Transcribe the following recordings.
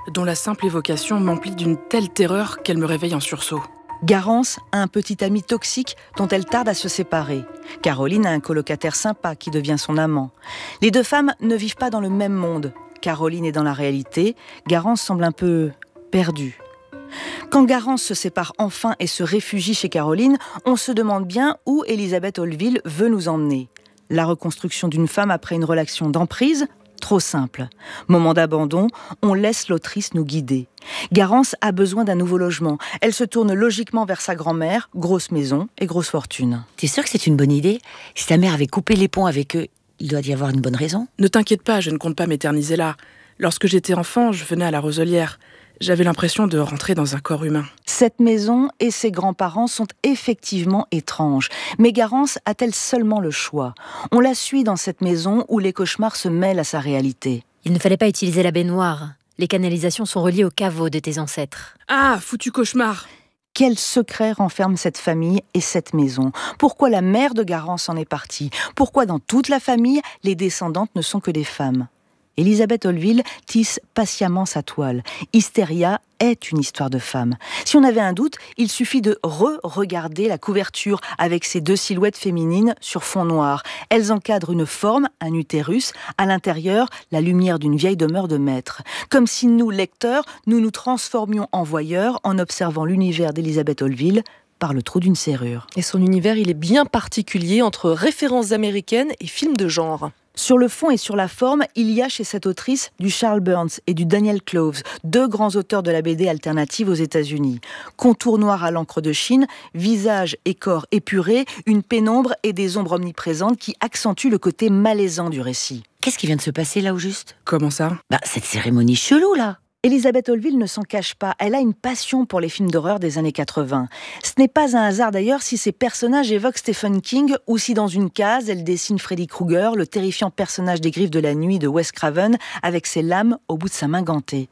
dont la simple évocation m'emplit d'une telle terreur qu'elle me réveille en sursaut. Garance a un petit ami toxique dont elle tarde à se séparer. Caroline a un colocataire sympa qui devient son amant. Les deux femmes ne vivent pas dans le même monde. Caroline est dans la réalité, Garance semble un peu perdue. Quand Garance se sépare enfin et se réfugie chez Caroline, on se demande bien où Elisabeth Olville veut nous emmener. La reconstruction d'une femme après une relation d'emprise ? Trop simple. Moment d'abandon, on laisse l'autrice nous guider. Garance a besoin d'un nouveau logement. Elle se tourne logiquement vers sa grand-mère, grosse maison et grosse fortune. T'es sûr que c'est une bonne idée ? Si ta mère avait coupé les ponts avec eux, il doit y avoir une bonne raison. Ne t'inquiète pas, je ne compte pas m'éterniser là. Lorsque j'étais enfant, je venais à la Roselière. J'avais l'impression de rentrer dans un corps humain. Cette maison et ses grands-parents sont effectivement étranges. Mais Garance a-t-elle seulement le choix ? On la suit dans cette maison où les cauchemars se mêlent à sa réalité. Il ne fallait pas utiliser la baignoire. Les canalisations sont reliées au caveau de tes ancêtres. Ah, foutu cauchemar ! Quel secret renferme cette famille et cette maison ? Pourquoi la mère de Garance en est partie ? Pourquoi dans toute la famille, les descendantes ne sont que des femmes ? Elisabeth Olville tisse patiemment sa toile. Hystéria est une histoire de femme. Si on avait un doute, il suffit de re-regarder la couverture avec ces deux silhouettes féminines sur fond noir. Elles encadrent une forme, un utérus, à l'intérieur, la lumière d'une vieille demeure de maître. Comme si nous, lecteurs, nous nous transformions en voyeurs en observant l'univers d'Elisabeth Olville par le trou d'une serrure. Et son univers, il est bien particulier entre références américaines et films de genre. Sur le fond et sur la forme, il y a chez cette autrice du Charles Burns et du Daniel Cloves, deux grands auteurs de la BD alternative aux États-Unis. Contours noirs à l'encre de Chine, visage et corps épurés, une pénombre et des ombres omniprésentes qui accentuent le côté malaisant du récit. Qu'est-ce qui vient de se passer là au juste ? Comment ça ? Cette cérémonie chelou là. Elisabeth Olville ne s'en cache pas, elle a une passion pour les films d'horreur des années 80. Ce n'est pas un hasard d'ailleurs si ces personnages évoquent Stephen King ou si dans une case, elle dessine Freddy Krueger, le terrifiant personnage des Griffes de la nuit de Wes Craven, avec ses lames au bout de sa main gantée.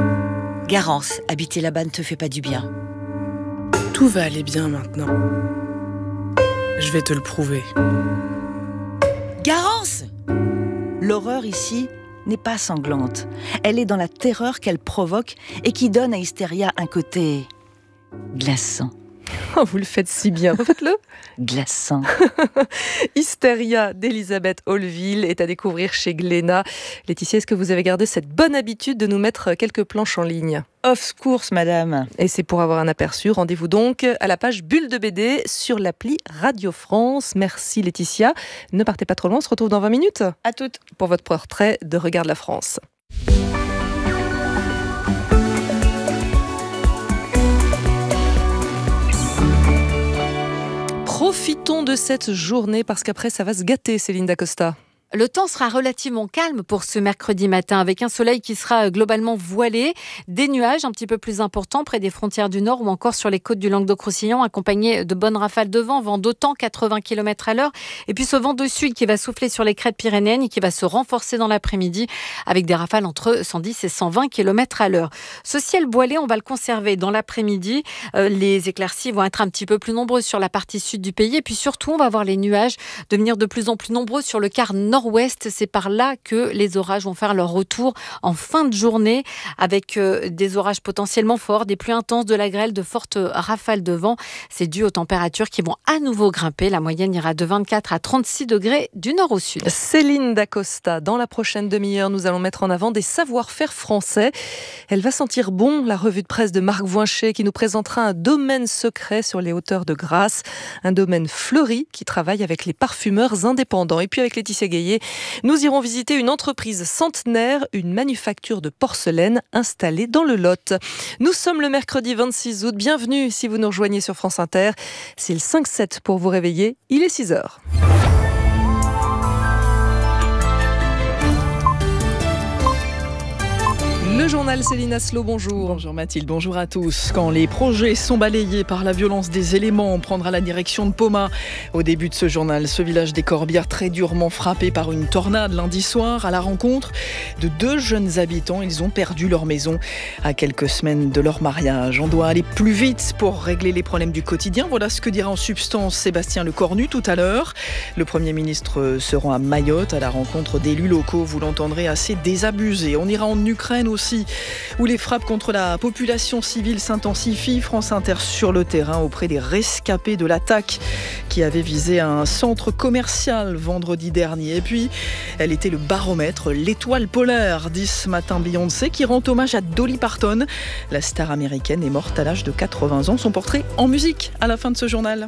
Garance, habiter là-bas ne te fait pas du bien. Tout va aller bien maintenant. Je vais te le prouver. Garance ! L'horreur ici n'est pas sanglante. Elle est dans la terreur qu'elle provoque et qui donne à Hystéria un côté glaçant. Oh, vous le faites si bien, refaites-le. Glaçant. Hystéria d'Elisabeth Olville est à découvrir chez Glénat. Laetitia, est-ce que vous avez gardé cette bonne habitude de nous mettre quelques planches en ligne ? Of course, madame. Et c'est pour avoir un aperçu. Rendez-vous donc à la page Bulle de BD sur l'appli Radio France. Merci Laetitia. Ne partez pas trop loin, on se retrouve dans 20 minutes. À toutes. Pour votre portrait de Regarde la France. Profitons de cette journée parce qu'après ça va se gâter, Céline Dacosta. Le temps sera relativement calme pour ce mercredi matin, avec un soleil qui sera globalement voilé, des nuages un petit peu plus importants près des frontières du Nord ou encore sur les côtes du Languedoc-Roussillon, accompagnés de bonnes rafales de vent d'autant 80 km/h. Et puis ce vent de sud qui va souffler sur les crêtes pyrénéennes et qui va se renforcer dans l'après-midi avec des rafales entre 110 et 120 km/h. Ce ciel voilé, on va le conserver dans l'après-midi. Les éclaircies vont être un petit peu plus nombreuses sur la partie sud du pays. Et puis surtout, on va voir les nuages devenir de plus en plus nombreux sur le quart nord-ouest. C'est par là que les orages vont faire leur retour en fin de journée avec des orages potentiellement forts, des pluies intenses, de la grêle, de fortes rafales de vent. C'est dû aux températures qui vont à nouveau grimper. La moyenne ira de 24 à 36 degrés du nord au sud. Céline Dacosta, dans la prochaine demi-heure, nous allons mettre en avant des savoir-faire français. Elle va sentir bon, la revue de presse de Marc Voinchet qui nous présentera un domaine secret sur les hauteurs de Grasse, un domaine fleuri qui travaille avec les parfumeurs indépendants. Et puis avec Laetitia Gaillet, nous irons visiter une entreprise centenaire, une manufacture de porcelaine installée dans le Lot. Nous sommes le mercredi 26 août. Bienvenue si vous nous rejoignez sur France Inter. C'est le 5-7 pour vous réveiller. Il est 6h. Le journal Céline Asselot, bonjour. Bonjour Mathilde, bonjour à tous. Quand les projets sont balayés par la violence des éléments, on prendra la direction de Poma. Au début de ce journal, ce village des Corbières très durement frappé par une tornade lundi soir à la rencontre de deux jeunes habitants. Ils ont perdu leur maison à quelques semaines de leur mariage. On doit aller plus vite pour régler les problèmes du quotidien. Voilà ce que dira en substance Sébastien Lecornu tout à l'heure. Le Premier ministre se rend à Mayotte à la rencontre d'élus locaux. Vous l'entendrez assez désabusé. On ira en Ukraine aussi aussi, où les frappes contre la population civile s'intensifient. France Inter sur le terrain auprès des rescapés de l'attaque qui avait visé un centre commercial vendredi dernier. Et puis, elle était le baromètre, l'étoile polaire, dit ce matin Beyoncé, qui rend hommage à Dolly Parton. La star américaine est morte à l'âge de 80 ans. Son portrait en musique à la fin de ce journal.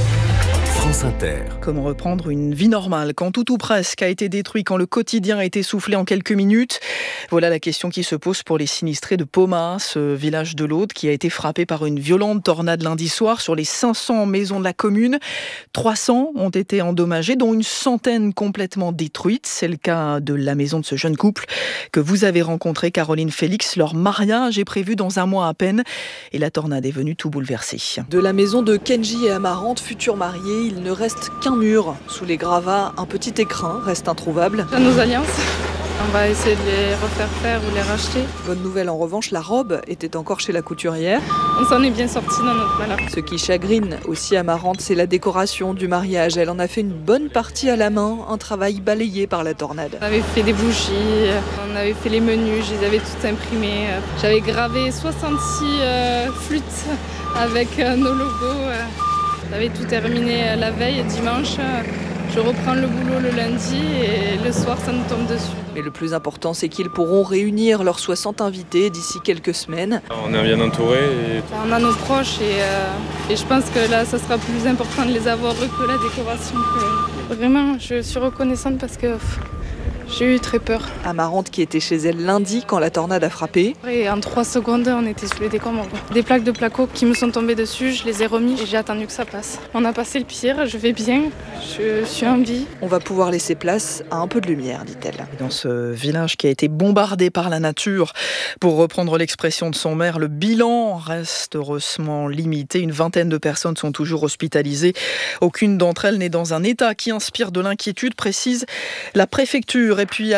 France Inter. Comment reprendre une vie normale quand tout ou presque a été détruit, quand le quotidien a été soufflé en quelques minutes? Voilà la question qui se pose pour les sinistrés de Poma, ce village de l'Aude qui a été frappé par une violente tornade lundi soir. Sur les 500 maisons de la commune, 300 ont été endommagées, dont une centaine complètement détruites. C'est le cas de la maison de ce jeune couple que vous avez rencontré, Caroline Félix. Leur mariage est prévu dans un mois à peine et la tornade est venue tout bouleverser. De la maison de Kenji et Amarante, futurs mariés, il ne reste qu'un mur. Sous les gravats, un petit écrin reste introuvable. Nos alliances, on va essayer de les refaire faire ou les racheter. Bonne nouvelle en revanche, la robe était encore chez la couturière. On s'en est bien sorti dans notre malheur. Ce qui chagrine aussi Amarante, c'est la décoration du mariage. Elle en a fait une bonne partie à la main, un travail balayé par la tornade. On avait fait des bougies, on avait fait les menus, je les avais toutes imprimées. J'avais gravé 66 flûtes avec nos logos. J'avais tout terminé la veille, dimanche. Je reprends le boulot le lundi et le soir, ça nous tombe dessus. Mais le plus important, c'est qu'ils pourront réunir leurs 60 invités d'ici quelques semaines. On est bien entourés. On a nos proches et je pense que là, ça sera plus important de les avoir eux que la décoration. Vraiment, je suis reconnaissante parce que j'ai eu très peur. Amarante qui était chez elle lundi quand la tornade a frappé. Et en 3 secondes, on était sous les décombres. Des plaques de placo qui me sont tombées dessus, je les ai remis et j'ai attendu que ça passe. On a passé le pire, je vais bien, je suis en vie. On va pouvoir laisser place à un peu de lumière, dit-elle. Dans ce village qui a été bombardé par la nature, pour reprendre l'expression de son maire, le bilan reste heureusement limité. Une vingtaine de personnes sont toujours hospitalisées. Aucune d'entre elles n'est dans un état qui inspire de l'inquiétude, précise la préfecture. Et puis,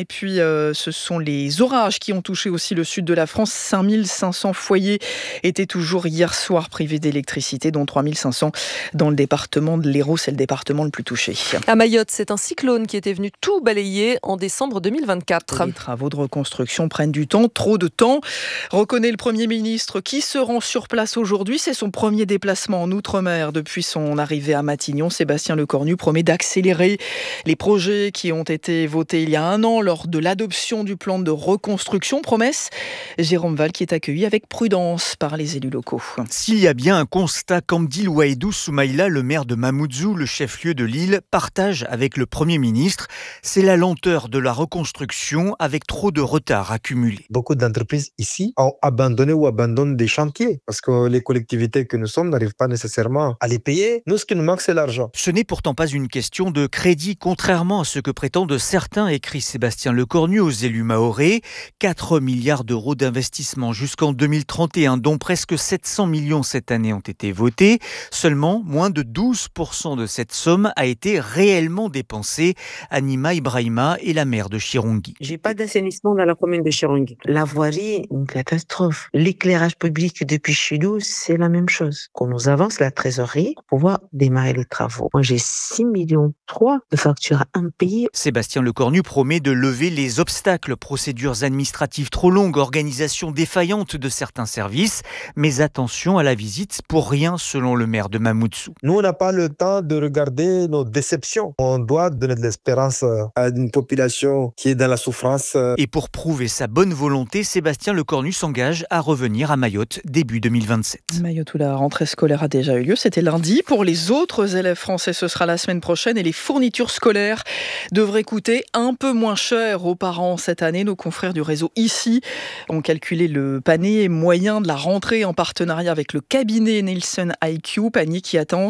ce sont les orages qui ont touché aussi le sud de la France. 5500 foyers étaient toujours hier soir privés d'électricité, dont 3500 dans le département de l'Hérault. C'est le département le plus touché. À Mayotte, c'est un cyclone qui était venu tout balayer en décembre 2024. Les travaux de reconstruction prennent du temps, trop de temps. Reconnaît le Premier ministre qui se rend sur place aujourd'hui. C'est son premier déplacement en Outre-mer depuis son arrivée à Matignon. Sébastien Lecornu promet d'accélérer les projets qui ont été votés il y a un an lors de l'adoption du plan de reconstruction. Promesse, Jérôme Val qui est accueilli avec prudence par les élus locaux. S'il y a bien un constat qu'Amdil Ouaïdou Soumaïla, le maire de Mamoudzou, le chef-lieu de l'île, partage avec le Premier ministre, c'est la lenteur de la reconstruction avec trop de retard accumulé. Beaucoup d'entreprises ici ont abandonné ou abandonnent des chantiers parce que les collectivités que nous sommes n'arrivent pas nécessairement à les payer. Nous, ce qui nous manque, c'est l'argent. Ce n'est pourtant pas une question de crédit, contrairement à ce que prétendent certains, écrit Sébastien Lecornu aux élus mahorais. 4 milliards d'euros d'investissement jusqu'en 2031, dont presque 700 millions cette année ont été votés. Seulement, moins de 12% de cette somme a été réellement dépensée. Anima Ibrahima est la maire de Chirongui. J'ai pas d'assainissement dans la commune de Chirongui. La voirie, une catastrophe. L'éclairage public depuis chez nous, c'est la même chose. Qu'on nous avance la trésorerie pour pouvoir démarrer les travaux. Moi, j'ai 6,3 millions de factures impayées. Sébastien Lecornu promet de lever les obstacles, procédures administratives trop longues, organisation défaillante de certains services. Mais attention à la visite, pour rien selon le maire de Mamoudzou. Nous, on n'a pas le temps de regarder nos déceptions. On doit donner de l'espérance à une population qui est dans la souffrance. Et pour prouver sa bonne volonté, Sébastien Lecornu s'engage à revenir à Mayotte début 2027. Mayotte où la rentrée scolaire a déjà eu lieu, c'était lundi. Pour les autres élèves français, ce sera la semaine prochaine et les fournitures scolaires devraient coûter un peu moins cher aux parents cette année. Nos confrères du réseau ICI ont calculé le panier moyen de la rentrée en partenariat avec le cabinet Nielsen IQ, panier qui attend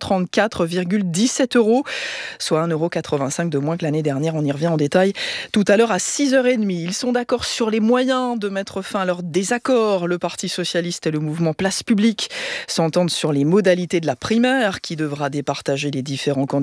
134,17 €, soit 1,85 € de moins que l'année dernière. On y revient en détail tout à l'heure à 6h30. Ils sont d'accord sur les moyens de mettre fin à leur désaccord. Le Parti socialiste et le mouvement Place Publique s'entendent sur les modalités de la primaire qui devra départager les différents candidats à l'élection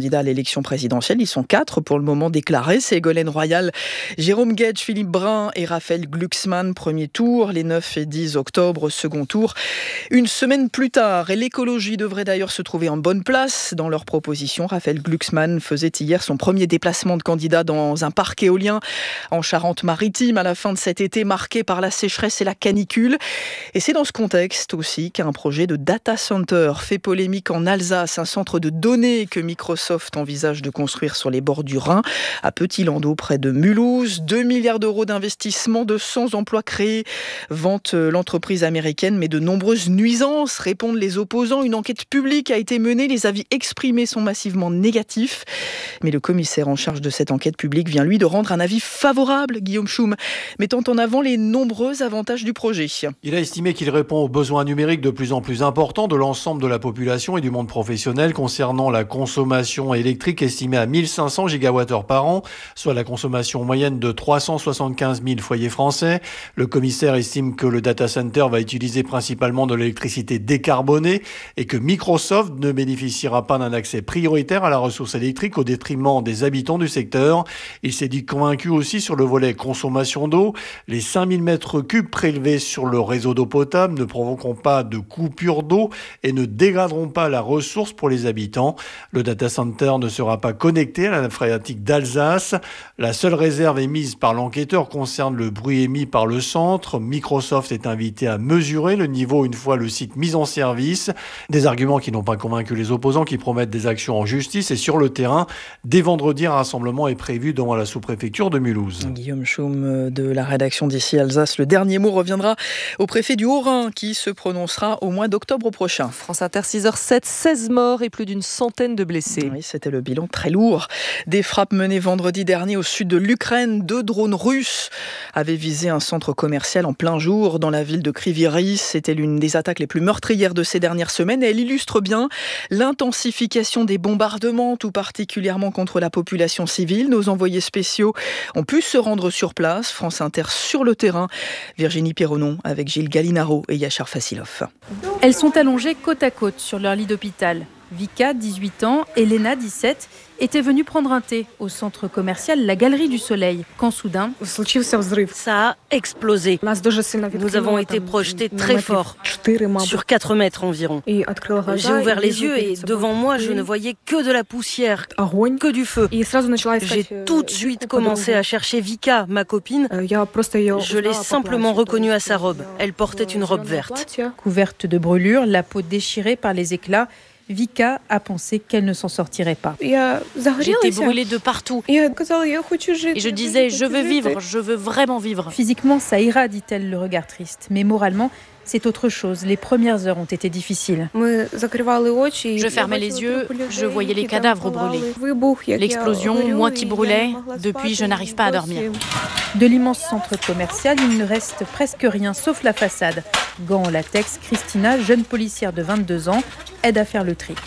l'élection présidentielle. Ils sont 4 pour le moment déclarés. C'est Ségolène Royal, Jérôme Guedj, Philippe Brun et Raphaël Glucksmann, premier tour. Les 9 et 10 octobre, second tour. Une semaine plus tard, et l'écologie devrait d'ailleurs se trouver en bonne place dans leurs propositions. Raphaël Glucksmann faisait hier son premier déplacement de candidat dans un parc éolien en Charente-Maritime à la fin de cet été marqué par la sécheresse et la canicule. Et c'est dans ce contexte aussi qu'un projet de data center fait polémique en Alsace, un centre de données que Microsoft envisage de construire sur les bords du Rhin, à Petit-Landau, près de Mulhouse. 2 milliards d'euros d'investissement, 200 emplois créés, vante l'entreprise américaine, mais de nombreuses nuisances, répondent les opposants. Une enquête publique a été menée, les avis exprimés sont massivement négatifs. Mais le commissaire en charge de cette enquête publique vient, lui, de rendre un avis favorable, Guillaume Schum, mettant en avant les nombreux avantages du projet. Il a estimé qu'il répond aux besoins numériques de plus en plus importants de l'ensemble de la population et du monde professionnel concernant la consommation électrique estimée à 1500 gigawattheures par an, soit la consommation moyenne de 375 000 foyers français. Le commissaire estime que le data center va utiliser principalement de l'électricité décarbonée et que Microsoft ne bénéficiera pas d'un accès prioritaire à la ressource électrique au détriment des habitants du secteur. Il s'est dit convaincu aussi sur le volet consommation d'eau. Les 5000 mètres cubes prélevés sur le réseau d'eau potable ne provoqueront pas de coupure d'eau et ne dégraderont pas la ressource pour les habitants. Le data center ne sera pas connecté à la nappe phréatique d'Alsace. La seule réserve émise par l'enquêteur concerne le bruit émis par le centre. Microsoft est invité à mesurer le niveau une fois le site mis en service. Des arguments qui n'ont pas convaincu les opposants qui promettent des actions en justice et sur le terrain. Dès vendredi, un rassemblement est prévu devant la sous-préfecture de Mulhouse. Guillaume Schum de la rédaction d'ici Alsace. Le dernier mot reviendra au préfet du Haut-Rhin qui se prononcera au mois d'octobre prochain. France Inter 6h07, 16 morts et plus d'une centaine de blessés. Oui, c'était le bilan très lourd. Des frappes menées vendredi dernier au sud de l'Ukraine. 2 drones russes avaient visé un centre commercial en plein jour dans la ville de Kryvyi Rih. C'était l'une des attaques les plus meurtrières de ces dernières semaines et elle illustre bien l'intensification des bombardements, tout particulièrement contre la population civile. Nos envoyés spéciaux ont pu se rendre sur place. France Inter sur le terrain. Virginie Pironon avec Gilles Gallinaro et Yachar Fassilov. Elles sont allongées côte à côte sur leur lit d'hôpital. Vika, 18 ans, Elena, 17, étaient venues prendre un thé au centre commercial La Galerie du Soleil, quand soudain, ça a explosé. Nous avons été projetés très fort, sur 4 mètres environ. J'ai ouvert les yeux et devant moi, je ne voyais que de la poussière, que du feu. J'ai tout de suite commencé à chercher Vika, ma copine. Je l'ai simplement reconnue à sa robe. Elle portait une robe verte. Couverte de brûlures, la peau déchirée par les éclats, Vika a pensé qu'elle ne s'en sortirait pas. J'étais brûlée de partout. Et je disais, je veux vivre, je veux vraiment vivre. Physiquement, ça ira, dit-elle, le regard triste. Mais moralement, c'est autre chose. Les premières heures ont été difficiles. Je fermais les yeux, je voyais les cadavres brûlés. L'explosion, moi qui brûlais, depuis je n'arrive pas à dormir. De l'immense centre commercial, il ne reste presque rien, sauf la façade. Gants en latex, Christina, jeune policière de 22 ans, aide à faire le tri.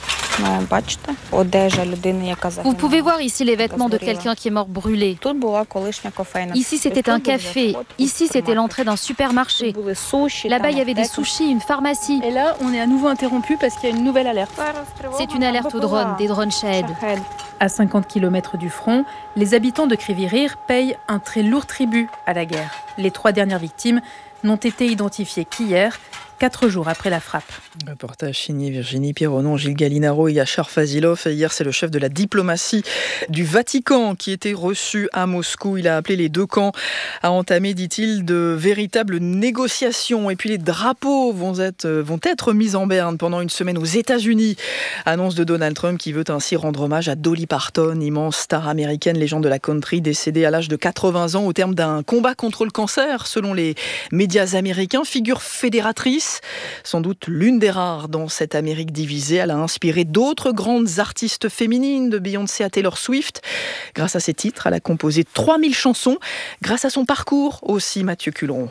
Vous pouvez voir ici les vêtements de quelqu'un qui est mort brûlé. Ici, c'était un café. Ici, c'était l'entrée d'un supermarché. Là-bas, il y avait des sushis, une pharmacie. Et là, on est à nouveau interrompu parce qu'il y a une nouvelle alerte. C'est une alerte aux drones, des drones Shahed. À 50 km du front, les habitants de Kryvyi Rih payent un très lourd tribut à la guerre. Les 3 dernières victimes n'ont été identifiées qu'hier, 4 jours après la frappe. Reportage signé Virginie Pironon, Gilles Gallinaro et Yachar Fassilov. Et hier, c'est le chef de la diplomatie du Vatican qui était reçu à Moscou. Il a appelé les 2 camps à entamer, dit-il, de véritables négociations. Et puis les drapeaux vont être mis en berne pendant une semaine aux États-Unis. Annonce de Donald Trump qui veut ainsi rendre hommage à Dolly Parton, immense star américaine, légende de la country, décédée à l'âge de 80 ans au terme d'un combat contre le cancer, selon les médias américains. Figure fédératrice, sans doute l'une des rares dans cette Amérique divisée. Elle a inspiré d'autres grandes artistes féminines, de Beyoncé à Taylor Swift. Grâce à ses titres, elle a composé 3000 chansons. Grâce à son parcours aussi, Mathieu Culeron.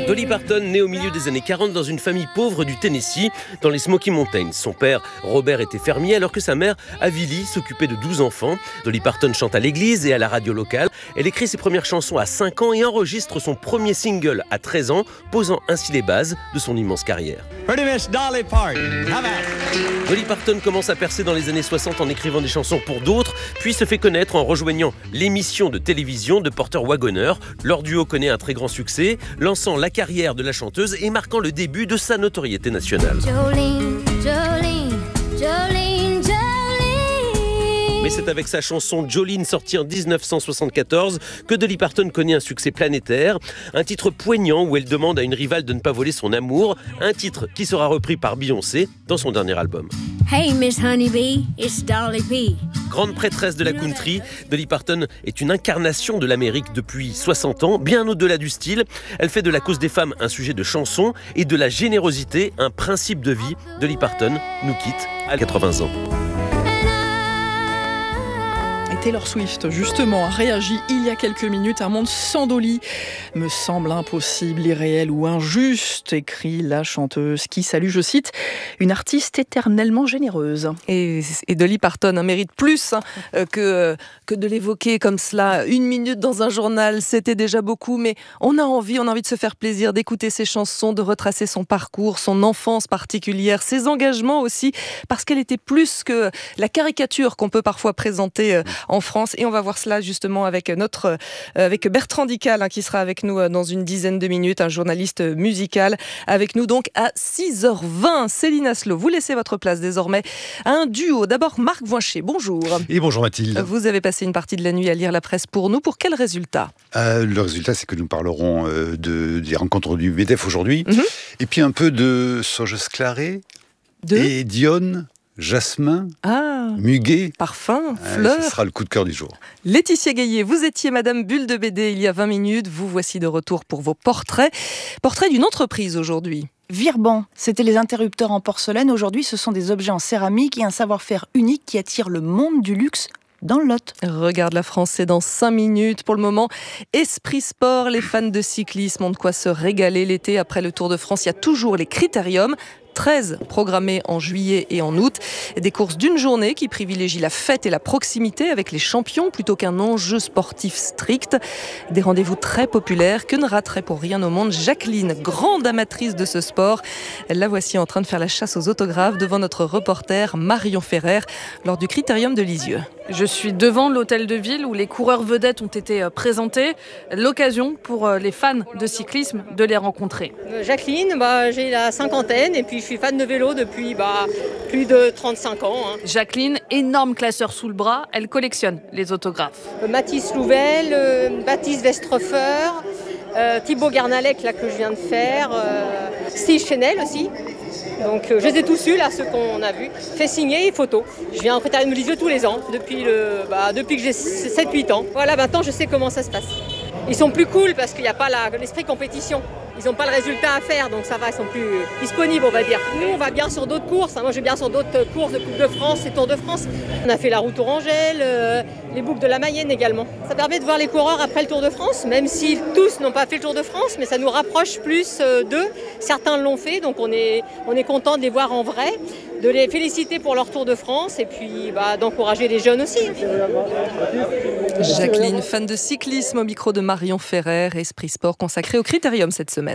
Dolly Parton, née au milieu des années 40 dans une famille pauvre du Tennessee, dans les Smoky Mountains. Son père, Robert, était fermier alors que sa mère, Avilie, s'occupait de 12 enfants. Dolly Parton chante à l'église et à la radio locale. Elle écrit ses premières chansons à 5 ans et enregistre son premier single à 13 ans, posant ainsi les bases de son immense carrière. Dolly Parton commence à percer dans les années 60 en écrivant des chansons pour d'autres, puis se fait connaître en rejoignant l'émission de télévision de Porter Wagoner. Leur duo connaît un très grand succès, lançant la carrière de la chanteuse et marquant le début de sa notoriété nationale. Jolene, Jolene, Jolene, Jolene. Mais c'est avec sa chanson Jolene, sortie en 1974, que Dolly Parton connaît un succès planétaire. Un titre poignant où elle demande à une rivale de ne pas voler son amour. Un titre qui sera repris par Beyoncé dans son dernier album. Hey Miss Honeybee, it's Dolly P. Grande prêtresse de la country, Dolly Parton est une incarnation de l'Amérique depuis 60 ans, bien au-delà du style. Elle fait de la cause des femmes un sujet de chanson et de la générosité un principe de vie. Dolly Parton nous quitte à 80 ans. Taylor Swift, justement, a réagi il y a quelques minutes. Un monde sans Dolly me semble impossible, irréel ou injuste, écrit la chanteuse qui salue, je cite, une artiste éternellement généreuse. Et Dolly Parton mérite plus que de l'évoquer comme cela. 1 minute dans un journal, c'était déjà beaucoup, mais on a envie de se faire plaisir, d'écouter ses chansons, de retracer son parcours, son enfance particulière, ses engagements aussi, parce qu'elle était plus que la caricature qu'on peut parfois présenter en France. Et on va voir cela justement avec Bertrand Dical qui sera avec nous dans une dizaine de minutes, un journaliste musical avec nous donc à 6h20. Céline Aslo, vous laissez votre place désormais à un duo. D'abord Marc Voincher, bonjour. Et bonjour Mathilde. Vous avez passé une partie de la nuit à lire la presse pour nous. Pour quel résultat ? Le résultat, c'est que nous parlerons des rencontres du MEDEF aujourd'hui, et puis un peu de Sorges Claré et Dionne. Jasmin, muguet, parfum, fleurs. Ce sera le coup de cœur du jour. Laetitia Gaillet, vous étiez Madame Bulle de BD il y a 20 minutes. Vous voici de retour pour vos portraits. Portrait d'une entreprise aujourd'hui. Virban, c'était les interrupteurs en porcelaine. Aujourd'hui, ce sont des objets en céramique et un savoir-faire unique qui attire le monde du luxe dans le Lot. Regarde la France, c'est dans 5 minutes. Pour le moment, Esprit Sport, les fans de cyclisme ont de quoi se régaler l'été. Après le Tour de France, il y a toujours les critériums. 13 programmés en juillet et en août. Des courses d'une journée qui privilégient la fête et la proximité avec les champions plutôt qu'un enjeu sportif strict. Des rendez-vous très populaires que ne raterait pour rien au monde Jacqueline, grande amatrice de ce sport. La voici en train de faire la chasse aux autographes devant notre reporter Marion Ferrer lors du Critérium de Lisieux. Je suis devant l'hôtel de ville où les coureurs vedettes ont été présentés. L'occasion pour les fans de cyclisme de les rencontrer. Jacqueline, j'ai la cinquantaine et puis je suis fan de vélo depuis plus de 35 ans. Jacqueline, énorme classeur sous le bras, elle collectionne les autographes. Mathis Louvel, Baptiste Westhofer, Thibaut Garnalec là, que je viens de faire, Steve Chenel aussi. Donc je les ai tous eus là, ceux qu'on a vus, fait signer et photo. Je viens au Critérium de Lisieux tous les ans, depuis que j'ai 7-8 ans. Voilà, maintenant je sais comment ça se passe. Ils sont plus cool parce qu'il n'y a pas l'esprit compétition. Ils n'ont pas le résultat à faire, donc ça va, ils sont plus disponibles, on va dire. Nous, on va bien sur d'autres courses. Moi, je vais bien sur d'autres courses de Coupe de France et Tour de France. On a fait la route Orangelle, les boucles de la Mayenne également. Ça permet de voir les coureurs après le Tour de France, même si tous n'ont pas fait le Tour de France, mais ça nous rapproche plus d'eux. Certains l'ont fait, donc on est content de les voir en vrai, de les féliciter pour leur Tour de France et puis d'encourager les jeunes aussi. Jacqueline, fan de cyclisme, au micro de Marion Ferrer, Esprit Sport consacré au Critérium cette semaine.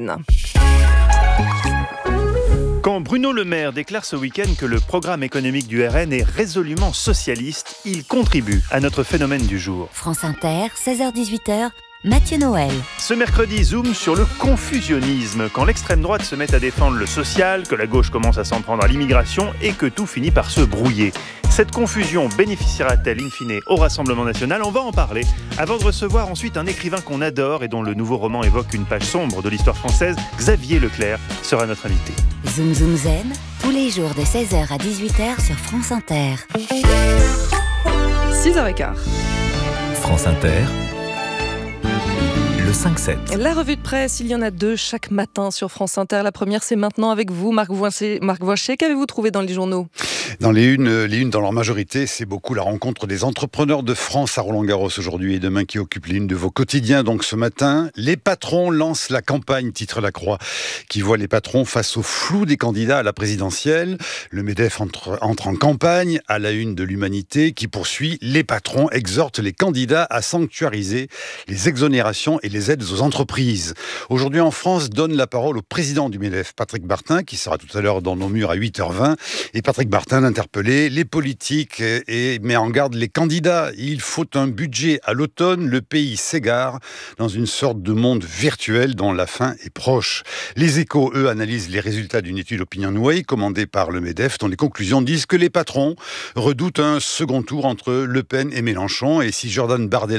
Quand Bruno Le Maire déclare ce week-end que le programme économique du RN est résolument socialiste, il contribue à notre phénomène du jour. France Inter, 16h-18h, Mathieu Noël. Ce mercredi, zoom sur le confusionnisme, quand l'extrême droite se met à défendre le social, que la gauche commence à s'en prendre à l'immigration et que tout finit par se brouiller. Cette confusion bénéficiera-t-elle in fine au Rassemblement national ? On va en parler avant de recevoir ensuite un écrivain qu'on adore et dont le nouveau roman évoque une page sombre de l'histoire française. Xavier Leclerc sera notre invité. Zoom Zoom Zen, tous les jours de 16h à 18h sur France Inter. 6h15. France Inter. le 5-7. La revue de presse, il y en a 2 chaque matin sur France Inter. La première, c'est maintenant avec vous, Marc Voinchet. Qu'avez-vous trouvé dans les journaux ? Dans les unes dans leur majorité, c'est beaucoup la rencontre des entrepreneurs de France à Roland-Garros aujourd'hui et demain qui occupe les unes de vos quotidiens. Donc ce matin, les patrons lancent la campagne, titre La Croix, qui voit les patrons face au flou des candidats à la présidentielle. Le MEDEF entre en campagne à la une de l'Humanité qui poursuit. Les patrons exhortent les candidats à sanctuariser les exonérations et les aides aux entreprises. Aujourd'hui en France, donne la parole au président du MEDEF, Patrick Barthin, qui sera tout à l'heure dans nos murs à 8h20. Et Patrick Barthin interpellé les politiques et met en garde les candidats. Il faut un budget à l'automne. Le pays s'égare dans une sorte de monde virtuel dont la fin est proche. Les Échos, eux, analysent les résultats d'une étude OpinionWay commandée par le MEDEF, dont les conclusions disent que les patrons redoutent un second tour entre Le Pen et Mélenchon. Et si Jordan Bardella